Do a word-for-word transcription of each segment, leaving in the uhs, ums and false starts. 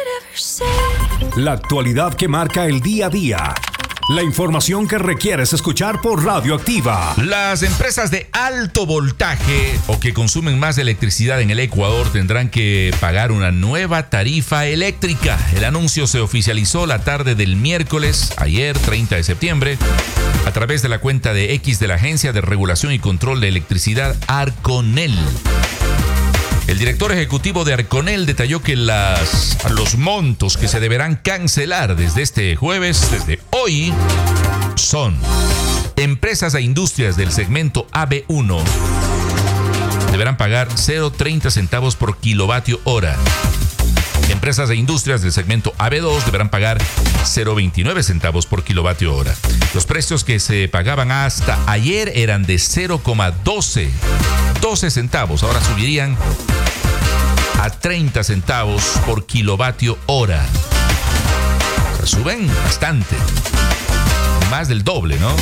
La actualidad que marca el día a día. La información que requieres escuchar por Radioactiva. Las empresas de alto voltaje o que consumen más electricidad en el Ecuador tendrán que pagar una nueva tarifa eléctrica. El anuncio se oficializó la tarde del miércoles, ayer treinta de septiembre, a través de la cuenta de X de la Agencia de Regulación y Control de Electricidad, Arconel. El director ejecutivo de Arconel detalló que las, los montos que se deberán cancelar desde este jueves, desde hoy, son: empresas e industrias del segmento A B uno deberán pagar cero punto treinta centavos por kilovatio hora. Empresas e industrias del segmento A B dos deberán pagar cero punto veintinueve centavos por kilovatio hora. Los precios que se pagaban hasta ayer eran de cero coma doce centavos. Ahora subirían a treinta centavos por kilovatio hora. O sea, suben bastante. Más del doble, ¿no?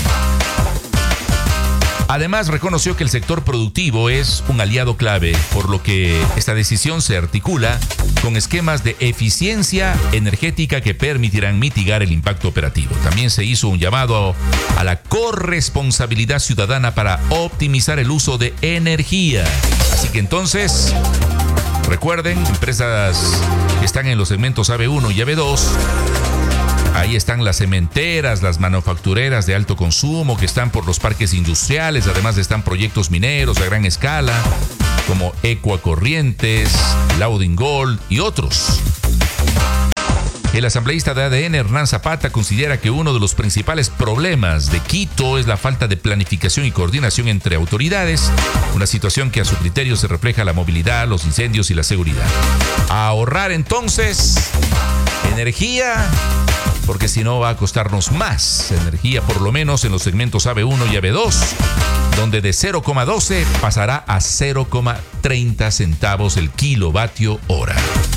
Además, reconoció que el sector productivo es un aliado clave, por lo que esta decisión se articula con esquemas de eficiencia energética que permitirán mitigar el impacto operativo. También se hizo un llamado a la corresponsabilidad ciudadana para optimizar el uso de energía. Así que entonces, recuerden, empresas que están en los segmentos A B uno y A B dos, ahí están las cementeras, las manufactureras de alto consumo que están por los parques industriales. Además están proyectos mineros a gran escala como Ecuacorrientes, Lauding Gold y otros. El asambleísta de A D N, Hernán Zapata, considera que uno de los principales problemas de Quito es la falta de planificación y coordinación entre autoridades, una situación que a su criterio se refleja en la movilidad, los incendios y la seguridad. A ahorrar entonces energía, porque si no va a costarnos más energía, por lo menos en los segmentos A B uno y A B dos, donde de cero coma doce pasará a cero coma treinta centavos el kilovatio hora.